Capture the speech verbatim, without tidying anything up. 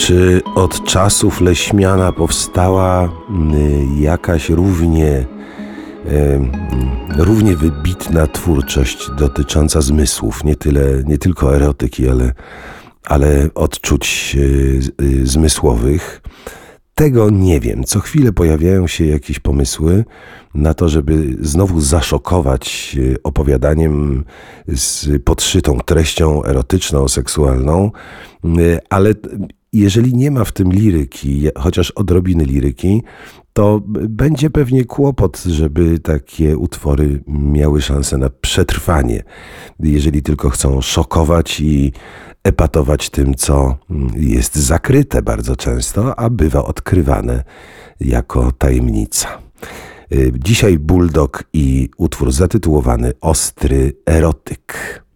Czy od czasów Leśmiana powstała jakaś równie, równie wybitna twórczość dotycząca zmysłów, nie tyle, nie tylko erotyki, ale, ale odczuć zmysłowych? Tego nie wiem. Co chwilę pojawiają się jakieś pomysły na to, żeby znowu zaszokować opowiadaniem z podszytą treścią erotyczną, seksualną, ale jeżeli nie ma w tym liryki, chociaż odrobiny liryki, to będzie pewnie kłopot, żeby takie utwory miały szansę na przetrwanie, jeżeli tylko chcą szokować i epatować tym, co jest zakryte bardzo często, a bywa odkrywane jako tajemnica. Dzisiaj Bulldog i utwór zatytułowany Ostry erotyk.